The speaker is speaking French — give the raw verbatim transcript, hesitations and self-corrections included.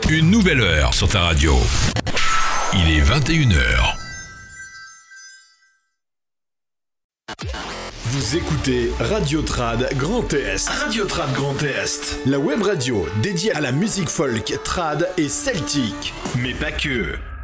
Une nouvelle heure sur ta radio. Il est vingt et une heures. Vous écoutez Radio Trad Grand Est. Radio Trad Grand Est. La web radio dédiée à la musique folk, trad et celtique. Mais pas que.